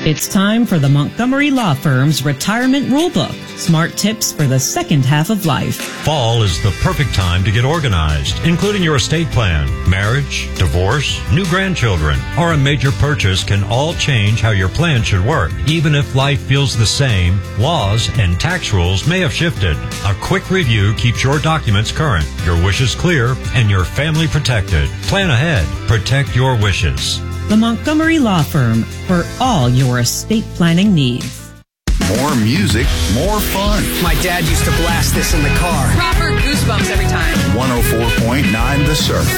It's time for the Montgomery Law Firm's Retirement Rulebook. Smart tips for the second half of life. Fall is the perfect time to get organized, including your estate plan. Marriage, divorce, new grandchildren, or a major purchase can all change how your plan should work. Even if life feels the same, laws and tax rules may have shifted. A quick review keeps your documents current, your wishes clear, and your family protected. Plan ahead. Protect your wishes. The Montgomery Law Firm, for all your estate planning needs. More music, more fun. My dad used to blast this in the car. Proper goosebumps every time. 104.9 The Surf.